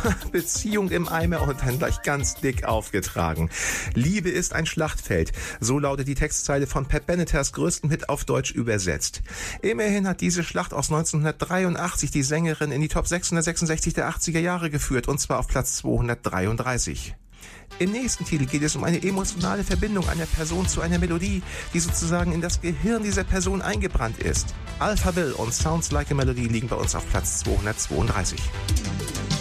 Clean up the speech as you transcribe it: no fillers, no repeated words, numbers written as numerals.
Beziehung im Eimer und dann gleich ganz dick aufgetragen. Liebe ist ein Schlachtfeld. So lautet die Textzeile von Pat Beneters größten Hit auf Deutsch übersetzt. Immerhin hat diese Schlacht aus 1983 die Sängerin in die Top 666 der 80er Jahre geführt, und zwar auf Platz 233. Im nächsten Titel geht es um eine emotionale Verbindung einer Person zu einer Melodie, die sozusagen in das Gehirn dieser Person eingebrannt ist. Alphaville und Sounds Like a Melody liegen bei uns auf Platz 232.